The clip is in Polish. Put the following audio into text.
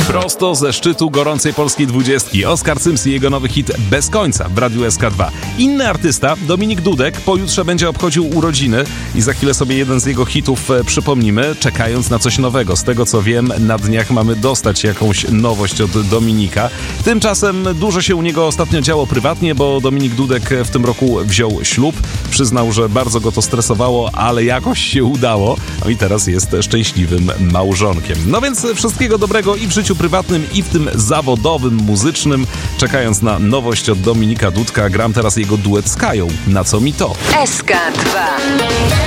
Prosto ze szczytu gorącej polskiej 20. Oskar Sims i jego nowy hit Bez końca w Radiu SK2. Inny artysta, Dominik Dudek, pojutrze będzie obchodził urodziny i za chwilę sobie jeden z jego hitów przypomnimy, czekając na coś nowego. Z tego co wiem, na dniach mamy dostać jakąś nowość od Dominika. Tymczasem dużo się u niego ostatnio działo prywatnie, bo Dominik Dudek w tym roku wziął ślub. Przyznał, że bardzo go to stresowało, ale jakoś się udało. No i teraz jest szczęśliwym małżonkiem. No więc wszystkiego dobrego i w życiu prywatnym, i w tym zawodowym, muzycznym. Czekając na nowość od Dominika Dudka, gram teraz jego duet z Kają. Na co mi to? SK2